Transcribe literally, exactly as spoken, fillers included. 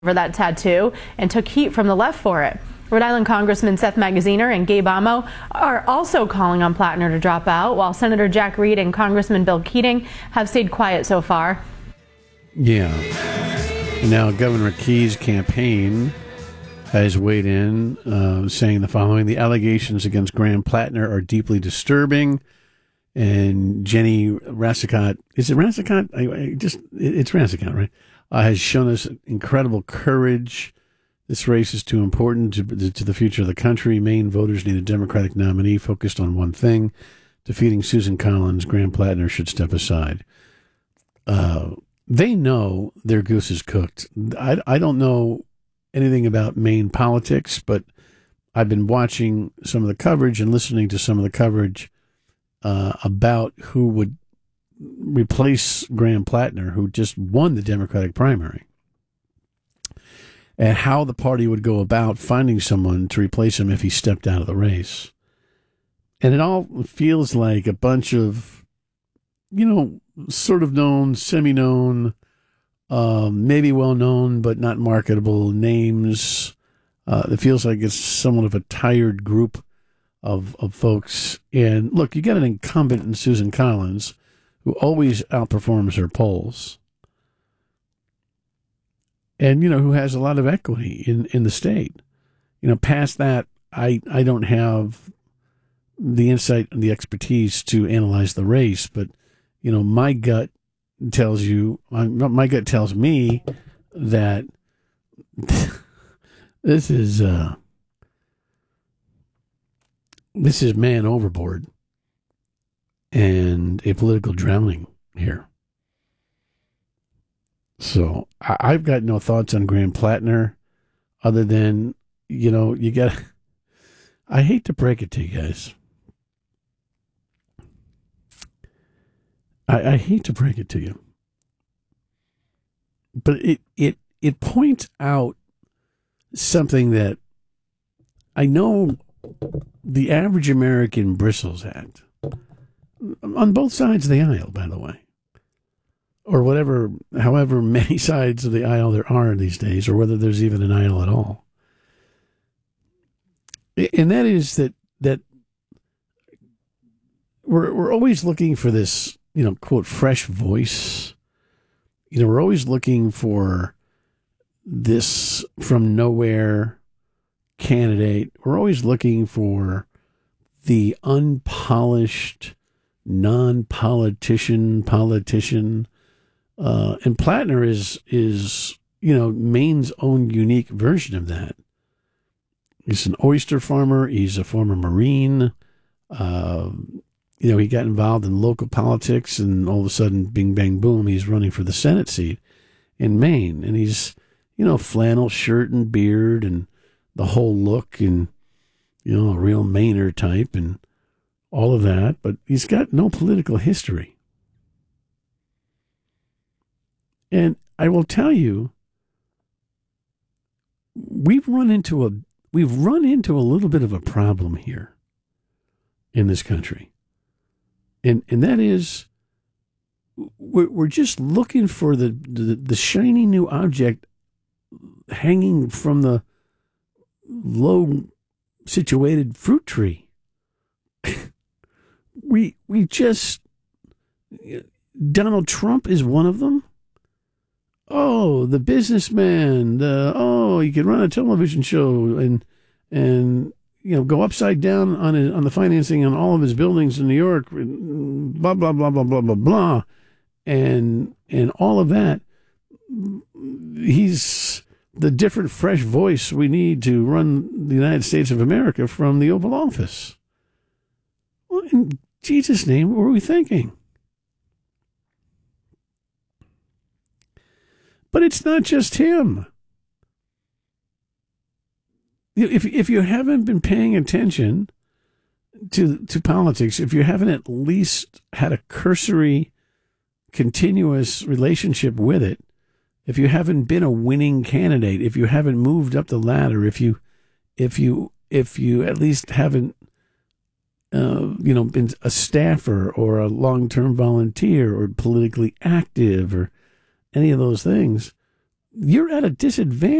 over that tattoo and took heat from the left for it. Rhode Island Congressman Seth Magaziner and Gabe Amo are also calling on Plattner to drop out, while Senator Jack Reed and Congressman Bill Keating have stayed quiet so far. Yeah. Now, Governor Key's campaign has weighed in, uh, saying the following: the allegations against Graham Plattner are deeply disturbing. And Jenny Rassicot, is it Rassicot? I, I just, it's Rassicot, right? Uh, has shown us incredible courage. This race is too important to, to the future of the country. Maine voters need a Democratic nominee focused on one thing: defeating Susan Collins. Graham Plattner should step aside. Uh, they know their goose is cooked. I, I don't know anything about Maine politics, but I've been watching some of the coverage and listening to some of the coverage uh, about who would replace Graham Plattner, who just won the Democratic primary, and how the party would go about finding someone to replace him if he stepped out of the race. And it all feels like a bunch of, you know, sort of known, semi-known, um, maybe well-known but not marketable names. Uh, it feels like it's somewhat of a tired group of, of folks. And look, you got an incumbent in Susan Collins who always outperforms her polls, and, you know, who has a lot of equity in, in the state. You know, past that, I, I don't have the insight and the expertise to analyze the race, but, you know, my gut tells you, my, my gut tells me that this is, uh, this is man overboard and a political drowning here. So I, I've got no thoughts on Graham Plattner other than, you know, you got, I hate to break it to you guys. I, I hate to break it to you. But it, it, it points out something that I know the average American bristles at. On both sides of the aisle, by the way. Or whatever, however many sides of the aisle there are these days, or whether there's even an aisle at all. And that is that that we're we're always looking for this, you know, quote, fresh voice. You know, we're always looking for this from nowhere candidate. We're always looking for the unpolished, non-politician politician. Uh, and Plattner is, is, you know, Maine's own unique version of that. He's an oyster farmer. He's a former Marine. Uh, you know, he got involved in local politics, and all of a sudden, bing, bang, boom, he's running for the Senate seat in Maine. And he's, you know, flannel shirt and beard and the whole look, and, you know, a real Mainer type and all of that. But he's got no political history. And I will tell you, we've run into a we've run into a little bit of a problem here in this country, and and that is we're, we're just looking for the, the the shiny new object hanging from the low situated fruit tree. we we just Donald Trump is one of them. Oh, the businessman, the, oh, he could run a television show and, and, you know, go upside down on his, on the financing on all of his buildings in New York, blah, blah, blah, blah, blah, blah, blah. And, and all of that. He's the different, fresh voice we need to run the United States of America from the Oval Office. Well, in Jesus' name, what were we thinking? But it's not just him. If if you haven't been paying attention to to politics, if you haven't at least had a cursory, continuous relationship with it, if you haven't been a winning candidate, if you haven't moved up the ladder, if you if you if you at least haven't uh, you know been a staffer or a long-term volunteer or politically active or any of those things, you're at a disadvantage.